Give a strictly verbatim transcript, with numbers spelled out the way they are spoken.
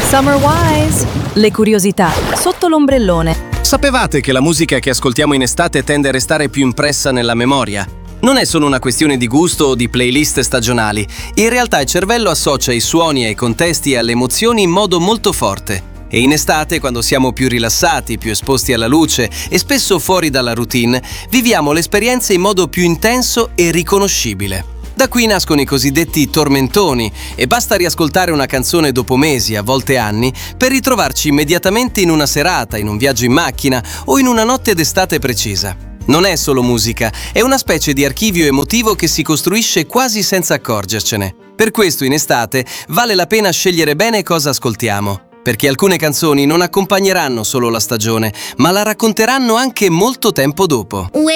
Summer Wise, le curiosità sotto l'ombrellone. Sapevate che la musica che ascoltiamo in estate tende a restare più impressa nella memoria? Non è solo una questione di gusto o di playlist stagionali. In realtà il cervello associa i suoni ai contesti e alle emozioni in modo molto forte. E in estate, quando siamo più rilassati, più esposti alla luce e spesso fuori dalla routine, viviamo l'esperienza in modo più intenso e riconoscibile. Da qui nascono i cosiddetti tormentoni e basta riascoltare una canzone dopo mesi, a volte anni, per ritrovarci immediatamente in una serata, in un viaggio in macchina o in una notte d'estate precisa. Non è solo musica, è una specie di archivio emotivo che si costruisce quasi senza accorgercene. Per questo in estate vale la pena scegliere bene cosa ascoltiamo, perché alcune canzoni non accompagneranno solo la stagione, ma la racconteranno anche molto tempo dopo.